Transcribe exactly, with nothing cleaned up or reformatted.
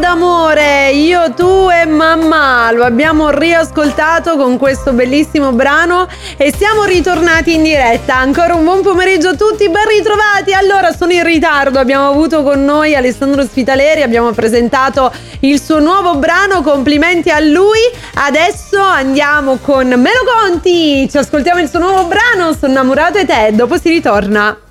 d'amore, Io, tu e mamma, lo abbiamo riascoltato con questo bellissimo brano e siamo ritornati in diretta. Ancora un buon pomeriggio a tutti, ben ritrovati. Allora, sono in ritardo, abbiamo avuto con noi Alessandro Spitaleri, abbiamo presentato il suo nuovo brano, complimenti a lui. Adesso andiamo con Melo Conti, ci ascoltiamo il suo nuovo brano, Sono innamorato e te, dopo si ritorna.